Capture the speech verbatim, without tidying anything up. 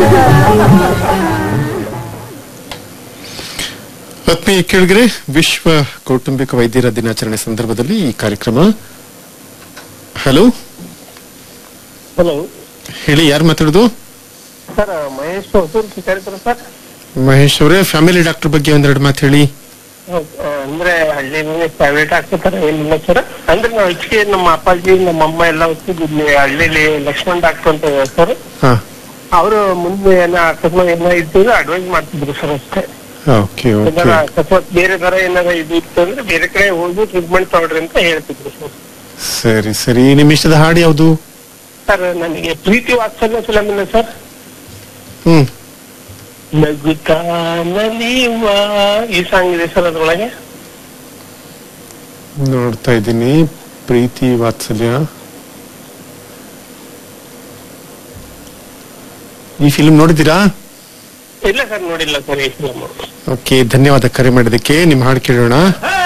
ಆತ್ಮೀಯ ಕೇಳಿದ್ರೆ ವಿಶ್ವ ಕೌಟುಂಬಿಕ ವೈದ್ಯರ ದಿನಾಚರಣೆ ಸಂದರ್ಭದಲ್ಲಿ ಈ ಕಾರ್ಯಕ್ರಮ. ಹಲೋ ಹಲೋ ಹೇಳಿ, ಯಾರು ಮಾತಾಡೋದು? Sir Mahesh Hosur Shikaripura sir. ಮಹೇಶ್ ಅವರೇ, ಫ್ಯಾಮಿಲಿ ಡಾಕ್ಟರ್ ಬಗ್ಗೆ ಒಂದೆರಡು ಮಾತು ಹೇಳಿ. ಅಂದ್ರೆ ಹಳ್ಳಿ ಪ್ರೈವೇಟ್ ಹಾಕ್ತಾರೆ ಏನಿಲ್ಲ ಸರ್. ಅಂದ್ರೆ ನಾವು ಹೆಚ್ಚಿಗೆ ನಮ್ಮ ಅಪ್ಪಾಜಿ ನಮ್ಮ ಅಮ್ಮ ಎಲ್ಲ ಹೊತ್ತಿದ್ದು ಹಳ್ಳಿಲಿ ಲಕ್ಷ್ಮಣ್ ಡಾಕ್ಟರ್ ಅಂತ ಸರ್. ಅವರು ಮುಂದೆ ಏನೋ ಅಕಸ್ಮಾತ್ ಏನೋ ಇದ್ದು ಅಡ್ವೈಸ್ ಮಾಡ್ತಿದ್ರು ಸರ್ ಅಷ್ಟೇ. ಅಕಸ್ಮಾತ್ ಬೇರೆ ತರ ಏನಾರ ಇದು ಇತ್ತು ಅಂದ್ರೆ ಬೇರೆ ಕಡೆ ಹೋಗಿ ಟ್ರೀಟ್ಮೆಂಟ್ ತಗೊಳ್ರಿ ಅಂತ ಹೇಳ್ತಿದ್ರು ಸರ್. ಸರಿ ಸರಿ, ನಿಮ್ ಇಷ್ಟದ ಹಾಡು ಯಾವುದು? ಸರ್ ನನಗೆ ಪ್ರೀತಿ ವಾತ್ಸಲ್ಯ ಫಿಲಮ್ ಇಲ್ಲ ಸರ್. ಹ್ಮ್ ನಗುತ್ತಾ ನಲಿಯುವ ಈ ಸಾಂಗ್ ಇದೆ ಸರ್ ಅದ್ರೊಳಗೆ. ನೋಡ್ತಾ ಇದ್ದೀನಿ, ಪ್ರೀತಿ ವಾತ್ಸಲ್ಯ. ಈ ಫಿಲ್ಮ್ ನೋಡಿದ್ದೀರಾ? ಇಲ್ಲ ಸರ್, ನೋಡಿಲ್ಲ ಸರ್ ಈ ಫಿಲಮ್. ಓಕೆ, ಧನ್ಯವಾದ ಕರೆ ಮಾಡಿದಕ್ಕೆ. ನಿಮ್ ಹಾಡು ಕೇಳೋಣ.